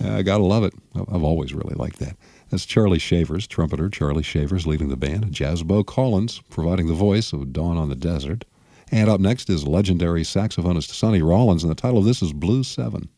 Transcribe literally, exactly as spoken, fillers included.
I gotta love it. I've always really liked that. That's Charlie Shavers, trumpeter Charlie Shavers leading the band. Jazzbo Collins providing the voice of Dawn on the Desert. And up next is legendary saxophonist Sonny Rollins, and the title of this is Blues seven.